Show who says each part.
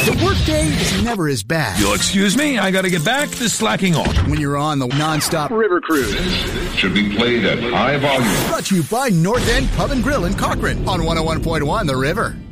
Speaker 1: The workday is never as bad.
Speaker 2: You'll excuse me, I gotta get back to slacking off.
Speaker 1: When you're on the non-stop river cruise.
Speaker 3: This should be played at high volume.
Speaker 1: Brought to you by North End Pub and Grill in Cochrane on 101.1 The River.